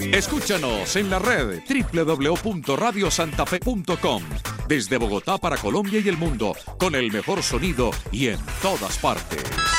Escúchanos en la red www.radiosantafe.com. Desde Bogotá para Colombia y el mundo, con el mejor sonido y en todas partes.